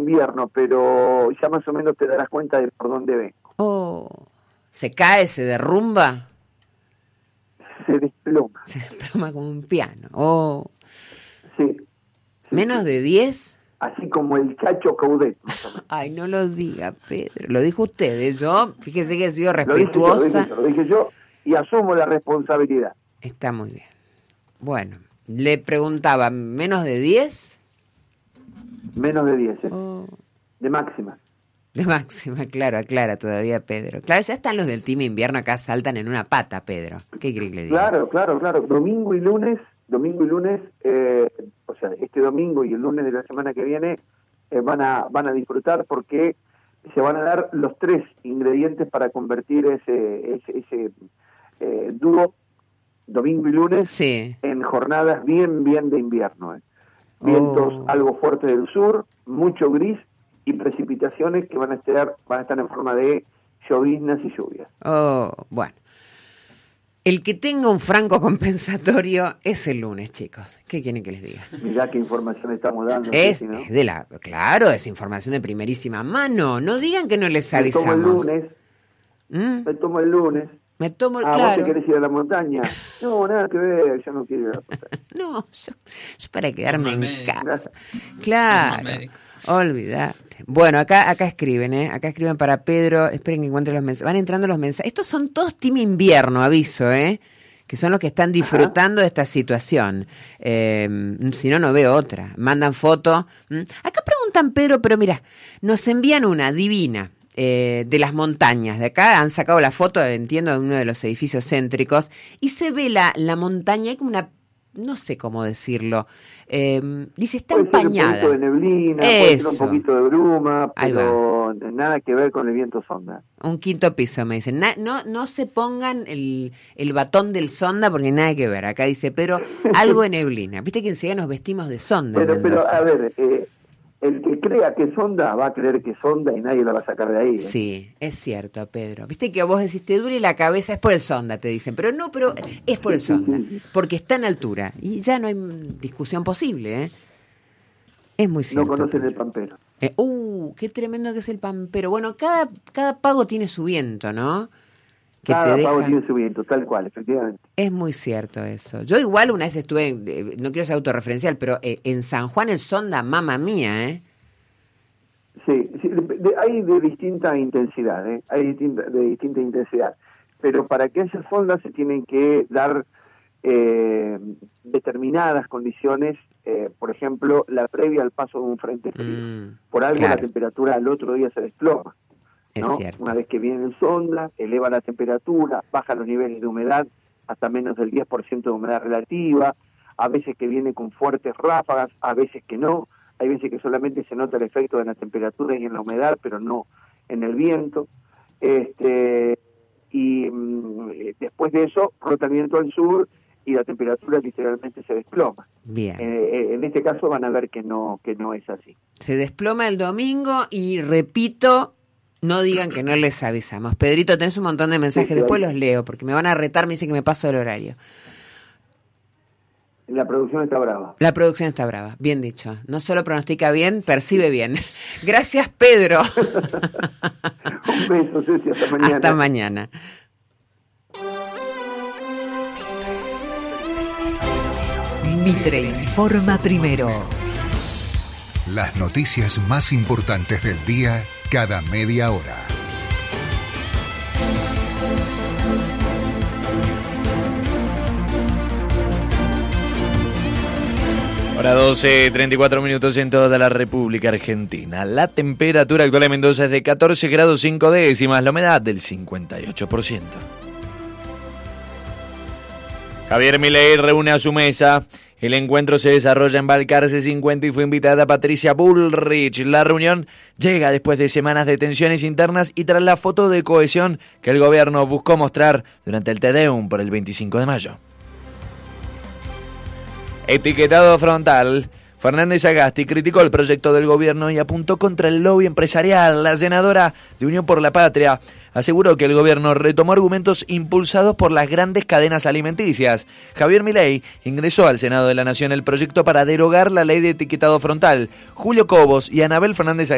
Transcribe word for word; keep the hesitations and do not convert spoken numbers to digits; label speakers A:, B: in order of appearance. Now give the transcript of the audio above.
A: invierno, pero ya más o menos te darás cuenta de por dónde vengo.
B: Oh, ¿se cae, se derrumba?
A: Se desploma.
B: Se desploma como un piano. Oh.
A: Sí. sí
B: ¿Menos
A: sí.
B: de diez?
A: Así como el Chacho Coudet.
B: Ay, no lo diga, Pedro. Lo dijo usted, ¿eh? Yo, fíjese que he sido
A: Lo
B: respetuosa.
A: dije yo, lo dije yo, lo dije yo y asumo la responsabilidad.
B: Está muy bien. Bueno, le preguntaba, ¿menos de diez?
A: Menos de diez, ¿eh?
B: Oh.
A: De máxima.
B: De máxima, claro, aclara todavía Pedro. Claro, ya están los del Team Invierno acá, saltan en una pata, Pedro. ¿Qué cree que le diga?
A: Claro, claro, claro. Domingo y lunes, domingo y lunes, eh, o sea, este domingo y el lunes de la semana que viene eh, van a van a disfrutar porque se van a dar los tres ingredientes para convertir ese ese, ese eh, dúo domingo y lunes
B: sí.
A: en jornadas bien, bien de invierno. Eh. Vientos
B: oh.
A: algo fuertes del sur, mucho gris y precipitaciones que van a estar van a estar en forma de lloviznas y lluvias.
B: Oh, bueno. El que tenga un franco compensatorio es el lunes, chicos. ¿Qué quieren que les diga?
A: Mirá qué información estamos dando.
B: Es,
A: ¿no?
B: es de la, claro, es información de primerísima mano. No digan que no les avisamos.
A: Me tomo el lunes.
B: ¿Mm?
A: Me tomo el lunes.
B: Me tomo el,
A: ah,
B: claro.
A: ¿vos te querés ir a la montaña? No, nada que ver, yo no quiero ir a la montaña.
B: No, yo, yo para quedarme en
C: médico.
B: casa. Claro, olvídate. Bueno, acá acá escriben, ¿eh? Acá escriben para Pedro. Esperen que encuentre los mensajes. Van entrando los mensajes. Estos son todos Team Invierno, aviso, ¿eh? Que son los que están disfrutando Ajá. de esta situación. Eh, si no, no veo otra. Mandan foto. ¿Mm? Acá preguntan, Pedro, pero mira, nos envían una divina. Eh, de las montañas. De acá han sacado la foto, entiendo, de uno de los edificios céntricos, y se ve la, la montaña, hay como una, no sé cómo decirlo, eh, dice, está
A: puede
B: empañada.
A: Ser un poquito de neblina,
B: Eso.
A: Puede ser un poquito de bruma, pero nada que ver con el viento sonda.
B: Un quinto piso, me dicen. Na, no, no se pongan el, el batón del sonda porque nada que ver. Acá dice, pero algo de neblina. Viste que enseguida nos vestimos de sonda.
A: Pero, pero a ver, eh, el que crea que es onda va a creer que es onda y nadie la va a sacar de ahí. ¿eh?
B: Sí, es cierto, Pedro. Viste que vos decís, te duele la cabeza, es por el sonda, te dicen. Pero no, pero es por el sonda, porque está en altura. Y ya no hay discusión posible, ¿eh? Es muy cierto.
A: No conocen
B: Pedro.
A: el pampero.
B: Eh, uh, qué tremendo que es el pampero. Bueno, cada, cada pago tiene su viento, ¿no? Que
A: Cada
B: te
A: pago
B: deja...
A: tiene su viento, tal cual, efectivamente.
B: Es muy cierto eso. Yo igual una vez estuve, eh, no quiero ser autorreferencial, pero eh, en San Juan el sonda, mamá mía, ¿eh?
A: Sí, sí de, de, hay de distinta intensidad, ¿eh? Hay distinta, de distinta intensidad. Pero para que haya sonda se tienen que dar eh, determinadas condiciones, eh, por ejemplo, la previa al paso de un frente frío. Mm, por algo claro. La temperatura al otro día se desploma. ¿no?
B: Es cierto.
A: Una vez que viene el sonda, eleva la temperatura, baja los niveles de humedad hasta menos del diez por ciento de humedad relativa, a veces que viene con fuertes ráfagas, a veces que no, hay veces que solamente se nota el efecto de la temperatura y en la humedad, pero no en el viento. Este, y mmm, después de eso, rota el viento al sur y la temperatura literalmente se desploma.
B: Bien.
A: Eh, en este caso van a ver que no, que no es así.
B: Se desploma el domingo y repito, no digan que no les avisamos. Pedrito, tenés un montón de mensajes, sí, sí, después hay... los leo, porque me van a retar, me dicen que me paso el horario.
A: La producción está brava.
B: La producción está brava, bien dicho. No solo pronostica bien, percibe bien. Gracias, Pedro.
A: Un beso, Ceci, hasta mañana.
B: Hasta mañana.
D: Mitre informa primero.
E: Las noticias más importantes del día cada media hora.
C: Hora doce, treinta y cuatro minutos en toda la República Argentina. La temperatura actual en Mendoza es de catorce grados cinco décimas, la humedad del cincuenta y ocho por ciento. Javier Milei reúne a su mesa. El encuentro se desarrolla en Balcarce cincuenta y fue invitada Patricia Bullrich. La reunión llega después de semanas de tensiones internas y tras la foto de cohesión que el gobierno buscó mostrar durante el Te Deum por el veinticinco de mayo. Etiquetado frontal. Fernández Agasti criticó el proyecto del gobierno y apuntó contra el lobby empresarial. La senadora de Unión por la Patria aseguró que el gobierno retomó argumentos impulsados por las grandes cadenas alimenticias. Javier Milei ingresó al Senado de la Nación el proyecto para derogar la ley de etiquetado frontal. Julio Cobos y Anabel Fernández